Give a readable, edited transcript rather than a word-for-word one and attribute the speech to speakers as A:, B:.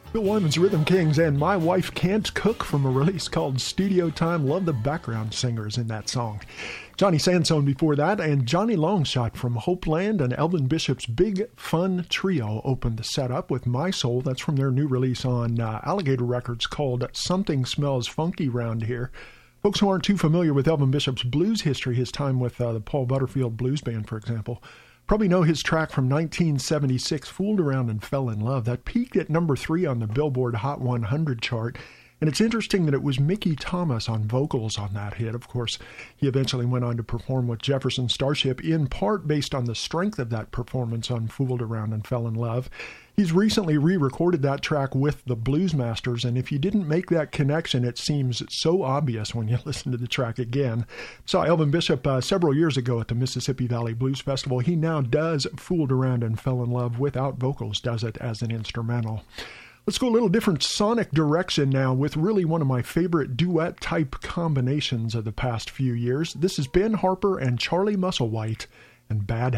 A: Bill Wyman's Rhythm Kings and My Wife Can't Cook from a release called Studio Time. Love the background singers in that song. Johnny Sansone before that, and Johnny Longshot from Hopeland and Elvin Bishop's Big Fun Trio opened the setup with My Soul. That's from their new release on Alligator Records called Something Smells Funky Round Here. Folks who aren't too familiar with Elvin Bishop's blues history, his time with the Paul Butterfield Blues Band, for example, probably know his track from 1976, Fooled Around and Fell in Love. That peaked at number 3 on the Billboard Hot 100 chart. And it's interesting that it was Mickey Thomas on vocals on that hit. Of course, he eventually went on to perform with Jefferson Starship, in part based on the strength of that performance on Fooled Around and Fell in Love. He's recently re-recorded that track with the Blues Masters, and if you didn't make that connection, it seems so obvious when you listen to the track again. Saw Elvin Bishop several years ago at the Mississippi Valley Blues Festival. He now does Fooled Around and Fell in Love without vocals, does it as an instrumental. Let's go a little different sonic direction now with really one of my favorite duet-type combinations of the past few years. This is Ben Harper and Charlie Musselwhite and Bad